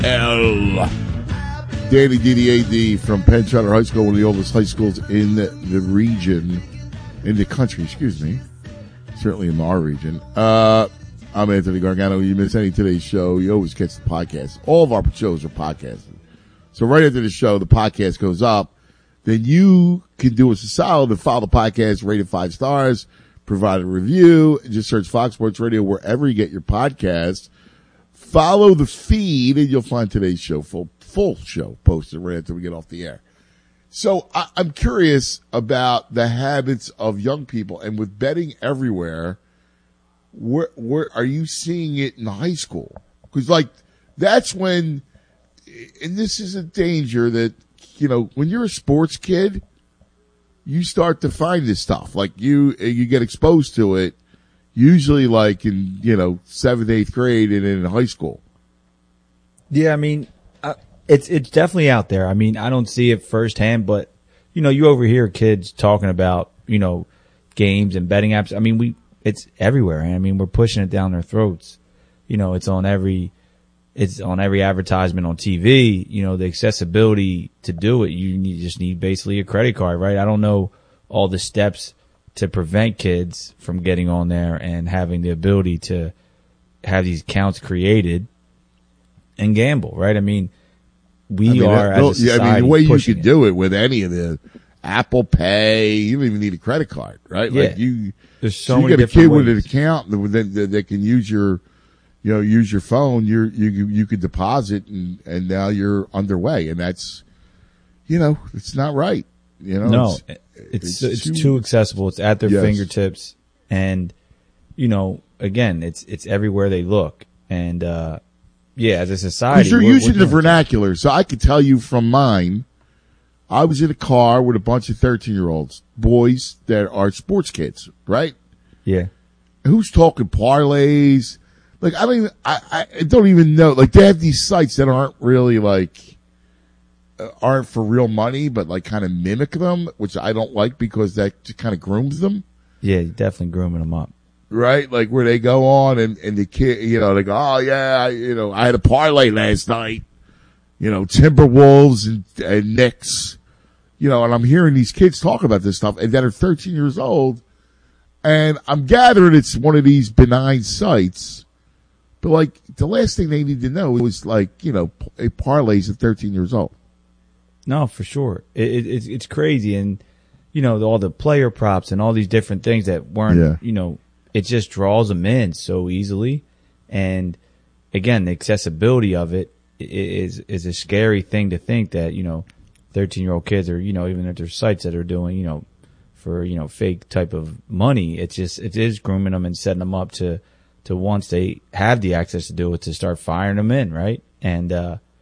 Danny DDAD from Penn Charter High School, one of the oldest high schools in the region, in the country, excuse me. Certainly in our region. I'm Anthony Gargano. You miss any of today's show, you always catch the podcast. All of our shows are podcasted. So right after the show, the podcast goes up. Then you can do us a solid and follow the podcast, rate it 5 stars, provide a review, just search Fox Sports Radio wherever you get your podcasts. Follow the feed, and you'll find today's show, full show, posted right after we get off the air. So I'm curious about the habits of young people, and with betting everywhere, where are you seeing it in high school? Because like that's when, and this is a danger that, you know, when you're a sports kid, you start to find this stuff. Like you get exposed to it, usually like in, 7th, 8th grade and in high school. Yeah, I mean, it's definitely out there. I mean, I don't see it firsthand, but, you overhear kids talking about, games and betting apps. I mean, it's everywhere. I mean, we're pushing it down their throats. It's on every advertisement on TV. The accessibility to do it, you just need basically a credit card, right? I don't know all the steps to prevent kids from getting on there and having the ability to have these accounts created and gamble, right? I mean, as a society, the way you could do it with any of the Apple Pay, you don't even need a credit card, right? Yeah. Like there's so many you get a different kid ways. with an account that can use your phone. You could deposit and now you're underway, and that's, it's not right. No, it's too accessible. It's at their fingertips, and again, it's everywhere they look, and as a society, because you're using the vernacular. So I could tell you from mine. I was in a car with a bunch of 13-year-olds, boys that are sports kids, right? Yeah. Who's talking parlays? Like, I don't even know. Like, they have these sites that aren't really like, aren't for real money, but like kind of mimic them, which I don't like because that just kind of grooms them. Yeah, you're definitely grooming them up. Right? Like where they go on and the kid, they go, oh yeah, I had a parlay last night, Timberwolves and Knicks. And I'm hearing these kids talk about this stuff and that are 13 years old. And I'm gathering it's one of these benign sites. But like the last thing they need to know was like, a parlays at 13 years old. No, for sure. It's crazy. And, all the player props and all these different things that weren't, it just draws them in so easily. And again, the accessibility of it is a scary thing to think that, 13-year-old kids or, even if there's sites that are doing, for, fake type of money, it is grooming them and setting them up to once they have the access to do it, to start firing them in, right? And,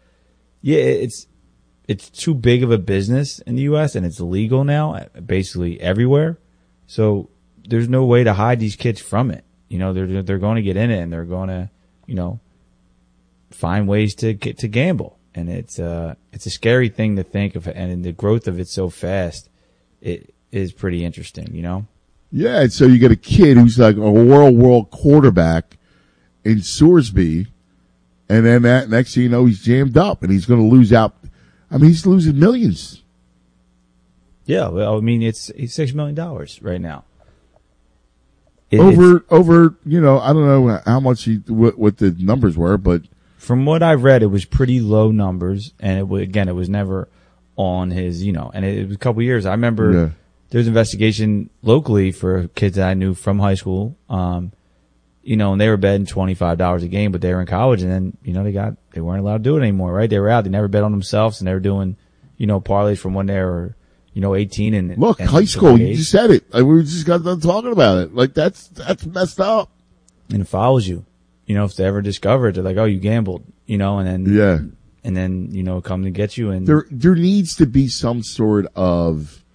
it's too big of a business in the U.S. and it's illegal now, basically everywhere. So there's no way to hide these kids from it. They're going to get in it and they're going to, find ways to gamble. And it's a scary thing to think of, and the growth of it so fast, it is pretty interesting, Yeah, and so you get a kid who's like a world quarterback in Sorsby, and then that next thing you know, he's jammed up and he's going to lose out. I mean, he's losing millions. Yeah, well, I mean, it's $6 million right now. Over, I don't know how much what the numbers were, but from what I read, it was pretty low numbers, and it was never on his, and it was a couple years. I remember there was an investigation locally for kids that I knew from high school, and they were betting $25 a game, but they were in college, and then, they weren't allowed to do it anymore, right? They were out. They never bet on themselves, and they were doing, parlays from when they were, 18 and look, and high school, you just said it. Like, we just got done talking about it. Like, that's messed up. And it follows you. If they ever discover it, they're like, oh, you gambled, and then, come to get you. And there needs to be some sort of